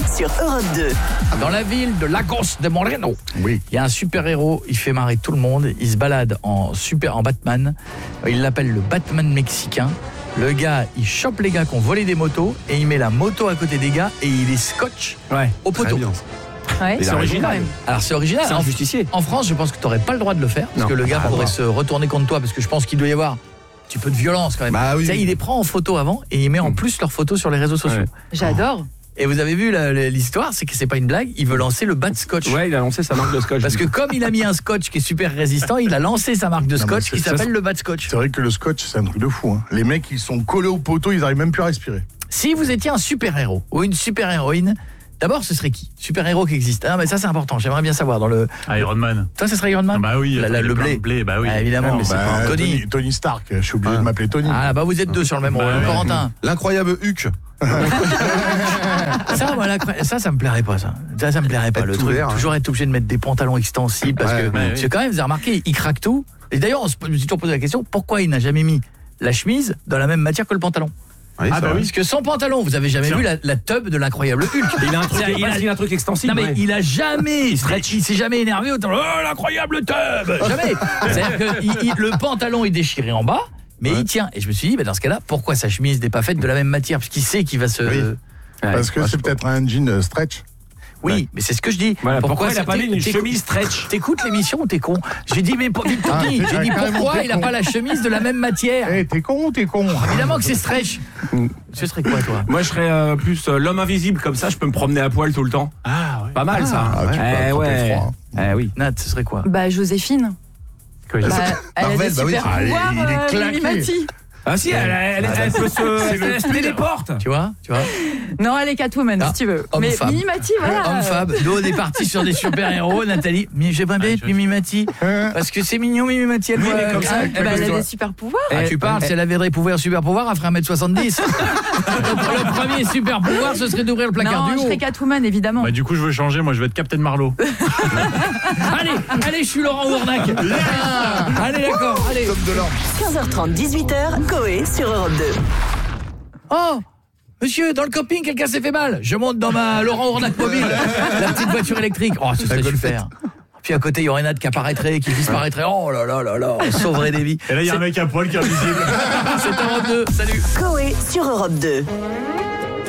sur Europe 2. Dans la ville de Lagos de Moreno, il y a un super-héros, il fait marrer tout le monde, il se balade en Batman, il l'appelle le Batman mexicain. Le gars, il chope les gars qui ont volé des motos et il met la moto à côté des gars et il les scotche au poteau. Ouais. C'est original. Alors c'est original. C'est un justicier. En France, je pense que tu n'aurais pas le droit de le faire parce que le gars pourrait se retourner contre toi parce que je pense qu'il doit y avoir un petit peu de violence quand même. Bah oui. Ça, il les prend en photo avant et il met en plus leurs photos sur les réseaux sociaux. J'adore. Et vous avez vu l'histoire, c'est que c'est pas une blague, il veut lancer le Bat Scotch. Ouais, il a lancé sa marque de scotch. Parce que comme il a mis un scotch qui est super résistant, il a lancé sa marque de scotch qui s'appelle le Bat Scotch. C'est vrai que le scotch, c'est un truc de fou. Hein. Les mecs, ils sont collés au poteau, ils n'arrivent même plus à respirer. Si vous étiez un super-héros ou une super-héroïne, d'abord ce serait qui? Super-héros qui existe. Ah mais ça c'est important, j'aimerais bien savoir dans le... Iron Man. Toi ça serait Iron Man? Bah oui, le blé. Bah oui. Ah, évidemment, mais c'est pas Tony. Tony Stark, je suis obligé de m'appeler Tony. Ah bah vous êtes deux sur le même rôle. ouais. Corentin. L'incroyable Huck. Ça me plairait pas ça. Ça me plairait pas. Être Le tout truc, vert, hein. toujours être obligé de mettre des pantalons extensibles parce que parce que quand même vous avez remarqué, il craque tout. Et d'ailleurs, je me suis toujours posé la question, pourquoi il n'a jamais mis la chemise dans la même matière que le pantalon? Oui, Ah bah oui. Parce que son pantalon, vous avez jamais vu la tube de l'incroyable Hulk. Il a un truc, il a un truc extensible. Non mais il a jamais, il s'est jamais énervé autant. Oh l'incroyable tube, jamais. C'est-à-dire que le pantalon est déchiré en bas, mais il tient. Et je me suis dit, dans ce cas-là, pourquoi sa chemise n'est pas faite de la même matière, parce qu'il sait qu'il va se. Oui. Parce que c'est peut-être un jean stretch. Oui, mais c'est ce que je dis. Voilà, pourquoi il a pas mis une chemise stretch? T'écoutes l'émission ou t'es con? J'ai dit, mais Tony, j'ai dit pourquoi il a pas la chemise de la même matière? Eh, t'es con ou t'es con? Évidemment que c'est stretch. Ce serait quoi, toi? Moi, je serais plus l'homme invisible, comme ça, je peux me promener à poil tout le temps. Ah ouais. Pas mal, ça. Ah, tu peux attraper froid, hein. Oui. Nat, ce serait quoi? Bah Joséphine. Elle a Marvel, des bah oui. super Ah, il est pouvoirs, claqué. Mimimati. Ah si, elle peut se téléporte. Tu vois? Non, elle est Catwoman, si tu veux. Mais Homme-femme. Mimimati, voilà. Homme-femme. Nous, on est partis sur des super-héros, Nathalie. Mais j'ai pas bien être Mimimati. Parce que c'est mignon, Mimimati. Elle voit comme ça. Elle a des super pouvoirs. Ah, tu parles, si elle avait des super-pouvoirs, elle ferait 1m70. Le premier super-pouvoir, ce serait d'ouvrir le placard Non, du je haut. serais Catwoman, évidemment. Bah du coup je veux changer, moi je veux être Captain Marlowe. Allez, je suis Laurent Ournac. Allez, d'accord, allez. 15h30, 18h, Coé sur Europe 2. Oh, monsieur, dans le camping, quelqu'un s'est fait mal. Je monte dans ma Laurent Ournac mobile, la petite voiture électrique. Oh, ce serait super. Puis à côté, il y aurait Nat qui apparaîtrait, qui disparaîtrait. Oh là là là là, on sauverait des vies. Et là il y a un mec à poil qui est invisible. C'est Europe 2, salut. Coé sur Europe 2.